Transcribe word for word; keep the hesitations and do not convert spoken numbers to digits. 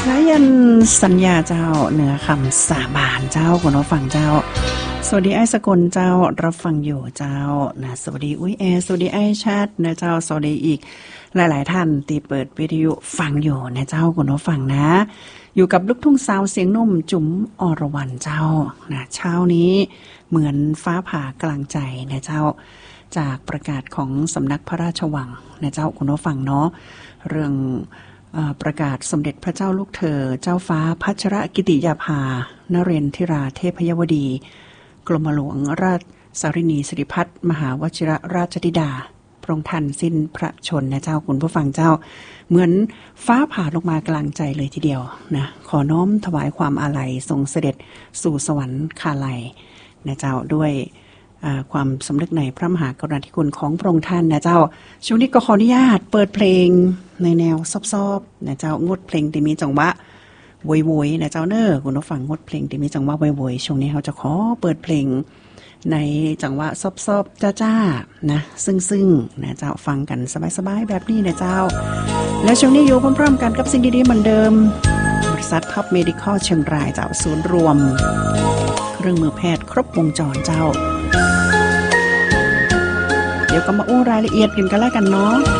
สายันสัญญาเจ้าเหนือคำสาบานเจ้าคุณผู้ฟังเจ้าสวัสดีไอ้สกลเจ้ารับฟังอยู่เจ้านะสวัสดีอุ้ยแอสวัสดีไอ้ชาตินะเจ้าสวัสดีอีกหลายๆท่านที่เปิดวิทยุฟังอยู่นะเจ้าคุณผู้ฟังนะอยู่กับลูกทุ่งสาวเสียงนุ่มจุ๋มอรวรรณเจ้านะเช้านี้เหมือนฟ้าผ่ากลางใจนะเจ้าจากประกาศของสำนักพระราชวังนะเจ้าคุณผู้ฟังเนาะเรื่องประกาศสมเด็จพระเจ้าลูกเธอเจ้าฟ้าพัชรกิติยาภานเรนทิราเทพยวดีกรมหลวงราชสารินีสิริพัฒน์มหาวชิรราชธิดาพระองค์ท่านสิ้นพระชนนะเจ้าคุณผู้ฟังเจ้าเหมือนฟ้าผ่าลงมากลางใจเลยทีเดียวนะขอน้อมถวายความอาลัยทรงเสด็จสู่สวรรคาลัยนะเจ้าด้วยความสำนึกในพระมหากรุณาธิคุณของพระองค์ท่านนะเจ้าช่วงนี้ก็ขออนุญาตเปิดเพลงในแนวซอบๆนะเจ้างดเพลงที่มีจังหวะโวยๆนะเจ้าเนอคุณผู้ฟังงดเพลงที่มีจังหวะโวยๆช่วงนี้เราจะขอเปิดเพลงในจังหวะซอบๆจ้าๆนะซึ่งๆนะเจ้าฟังกันสบายๆแบบนี้นะเจ้าและช่วงนี้อยู่พร้อมๆกันกับสิ่งดีๆเหมือนเดิมบริษัทท็อปเมดิคอลเชียงรายเจ้าศูนย์รวมเครื่องมือแพทย์ครบวงจรเจ้าเดี๋ยวก็มาอู้รายละเอียดกันกันแล้วกันเนาะ